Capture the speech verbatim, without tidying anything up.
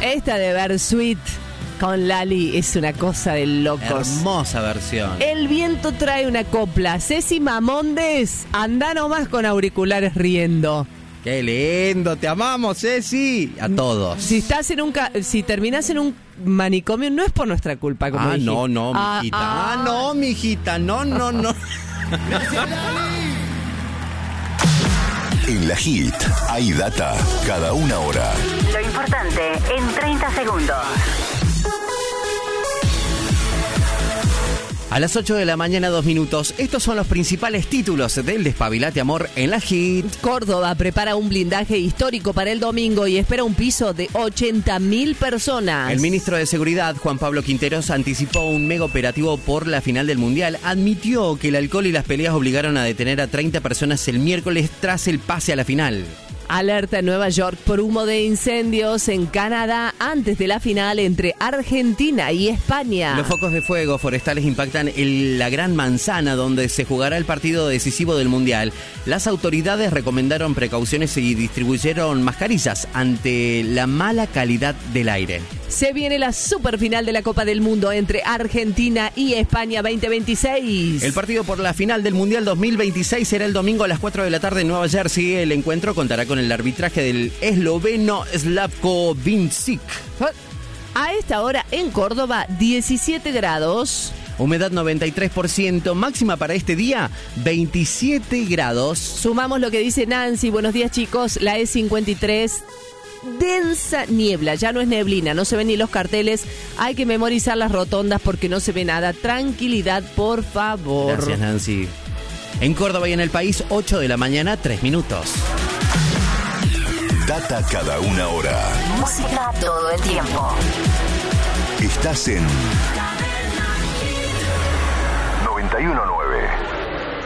Esta de Bersuit con Lali es una cosa de locos. Hermosa versión. El viento trae una copla. Ceci Mamondes, anda nomás con auriculares riendo. Qué lindo, te amamos, Ceci. A todos. Si estás en un ca- si terminás en un manicomio, no es por nuestra culpa, como Ah, dije. no, no, Ah, mijita. ah. Ah, no, mijita. No, no, no. En la Hit hay data cada una hora. Lo importante en treinta segundos. A las ocho de la mañana, dos minutos. Estos son los principales títulos del Despabilate Amor en la Hit. Córdoba prepara un blindaje histórico para el domingo y espera un piso de ochenta mil personas. El ministro de Seguridad, Juan Pablo Quinteros, anticipó un mega operativo por la final del Mundial. Admitió que el alcohol y las peleas obligaron a detener a treinta personas el miércoles tras el pase a la final. Alerta en Nueva York por humo de incendios en Canadá antes de la final entre Argentina y España. Los focos de fuego forestales impactan en la Gran Manzana, donde se jugará el partido decisivo del Mundial. Las autoridades recomendaron precauciones y distribuyeron mascarillas ante la mala calidad del aire. Se viene la superfinal de la Copa del Mundo entre Argentina y España veinte veintiséis. El partido por la final del Mundial dos mil veintiséis será el domingo a las cuatro de la tarde en Nueva Jersey. El encuentro contará con el arbitraje del esloveno Slavko Vincic. A esta hora en Córdoba, diecisiete grados. Humedad noventa y tres por ciento, máxima para este día, veintisiete grados. Sumamos lo que dice Nancy. Buenos días, chicos. La E cincuenta y tres, densa niebla, ya no es neblina, no se ven ni los carteles. Hay que memorizar las rotondas porque no se ve nada. Tranquilidad, por favor. Gracias, Nancy. En Córdoba y en el país, ocho de la mañana, tres minutos. Data cada una hora. Música todo el tiempo. Estás en noventa y uno nueve.